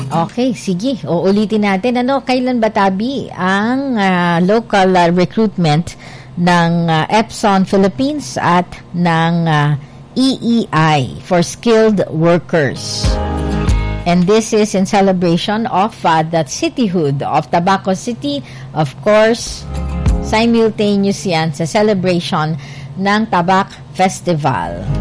Okay, sige. Uulitin natin. Kailan ba, Tabi, ang local recruitment ng Epson Philippines at ng EEI for skilled workers? And this is in celebration of the cityhood of Tabaco City. Of course, simultaneous yan sa celebration ng Tabac Festival.